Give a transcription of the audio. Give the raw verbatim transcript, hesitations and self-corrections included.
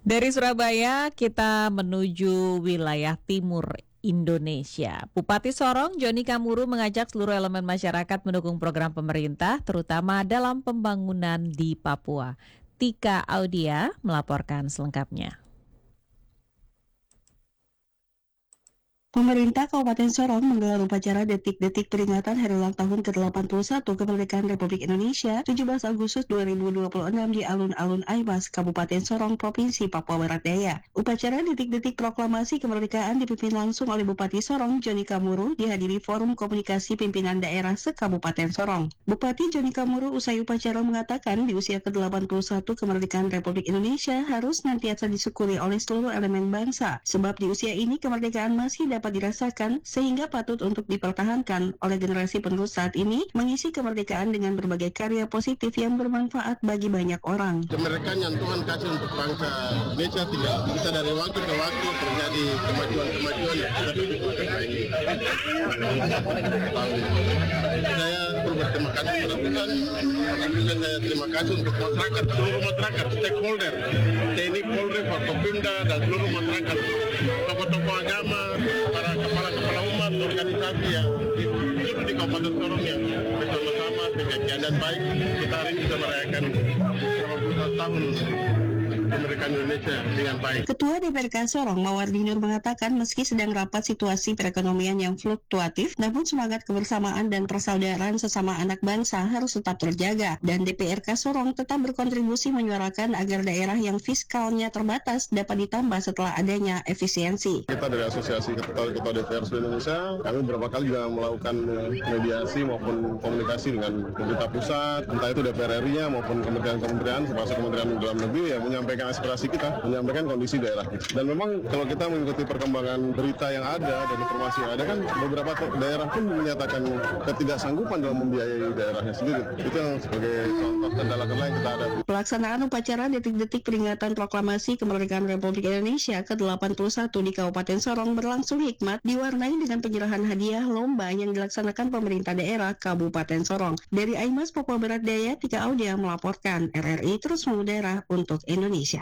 Dari Surabaya kita menuju wilayah timur Indonesia. Bupati Sorong Joni Kamuru mengajak seluruh elemen masyarakat mendukung program pemerintah terutama dalam pembangunan di Papua. Tika Audia melaporkan selengkapnya. Pemerintah Kabupaten Sorong menggelar upacara detik-detik peringatan hari ulang tahun ke delapan puluh satu kemerdekaan Republik Indonesia tujuh belas Agustus dua ribu dua puluh enam di alun-alun Aimas, Kabupaten Sorong, Provinsi Papua Barat Daya. Upacara detik-detik proklamasi kemerdekaan dipimpin langsung oleh Bupati Sorong Joni Kamuru dihadiri Forum Komunikasi Pimpinan Daerah se-Kabupaten Sorong. Bupati Joni Kamuru usai upacara mengatakan di usia ke delapan puluh satu kemerdekaan Republik Indonesia harus nantiasa disyukuri oleh seluruh elemen bangsa, sebab di usia ini kemerdekaan masih dapat dapat dirasakan sehingga patut untuk dipertahankan oleh generasi penerus saat ini mengisi kemerdekaan dengan berbagai karya positif yang bermanfaat bagi banyak orang. Kemerdekaan yang Tuhan kasih untuk bangsa Indonesia tidak bisa dari waktu ke waktu terjadi kemajuan-kemajuan yang kita dapatkan ini. Saya berterima kasih kepada Tuhan, juga saya terima kasih untuk masyarakat, seluruh masyarakat, stakeholder, T N I, Polri, Forkopimda, dan seluruh masyarakat, tokoh-tokoh agama, para kepala-kepala umat, organisasi yang di, di Kabupaten Sorong yang bersama-sama dengan keadaan baik kita hari ini bisa merayakan delapan puluh satu tahun kemerdekaan Indonesia dengan baik. Ketua D P R K Sorong Mawardi Nur mengatakan meski sedang rapat situasi perekonomian yang fluktuatif, namun semangat kebersamaan dan persaudaraan sesama anak bangsa harus tetap terjaga dan D P R K Sorong tetap berkontribusi menyuarakan agar daerah yang fiskalnya terbatas dapat ditambah setelah adanya efisiensi. Kita dari Asosiasi Ketua-Ketua D P R seluruh Indonesia, kami beberapa kali juga melakukan mediasi maupun komunikasi dengan pemerintah pusat, entah itu D P R R I-nya maupun kementerian-kementerian, termasuk Kementerian Dalam Negeri yang menyampaikan aspirasi kita, menyampaikan kondisi daerah. Dan memang kalau kita mengikuti perkembangan berita yang ada dan informasi yang ada kan beberapa daerah pun menyatakan ketidaksanggupan dalam membiayai daerahnya sendiri. Itu yang sebagai contoh kendala-kendala yang kita hadapi. Pelaksanaan upacara detik-detik peringatan proklamasi kemerdekaan Republik Indonesia ke delapan puluh satu di Kabupaten Sorong berlangsung hikmat diwarnai dengan penyerahan hadiah lomba yang dilaksanakan pemerintah daerah Kabupaten Sorong. Dari Aimas, Papua Barat Daya, Tika Audia melaporkan. R R I terus mengudara untuk Indonesia.